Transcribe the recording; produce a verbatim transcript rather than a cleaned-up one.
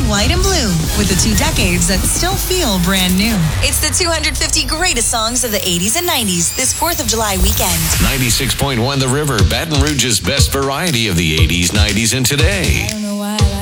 white, and blue, with the two decades that still feel brand new. It's the two hundred fifty greatest songs of the eighties and nineties this fourth of July weekend. ninety-six point one The River, Baton Rouge's best variety of the eighties, nineties, and today.